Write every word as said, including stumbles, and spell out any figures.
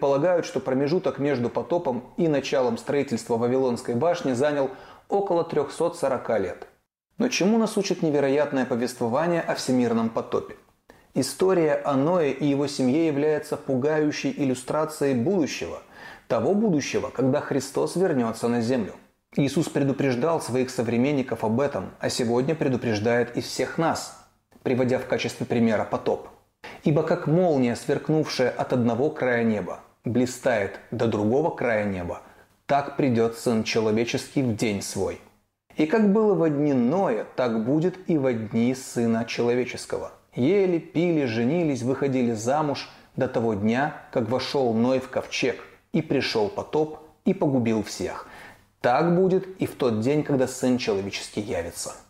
предполагают, что промежуток между потопом и началом строительства Вавилонской башни занял около трехсот сорока лет. Но чему нас учит невероятное повествование о всемирном потопе? История о Ное и его семье является пугающей иллюстрацией будущего, того будущего, когда Христос вернется на землю. Иисус предупреждал своих современников об этом, а сегодня предупреждает и всех нас, приводя в качестве примера потоп. «Ибо как молния, сверкнувшая от одного края неба, блистает до другого края неба, так придет Сын Человеческий в день свой. И как было во дни Ноя, так будет и во дни Сына Человеческого. Ели, пили, женились, выходили замуж до того дня, как вошел Ной в ковчег, и пришел потоп, и погубил всех. Так будет и в тот день, когда Сын Человеческий явится».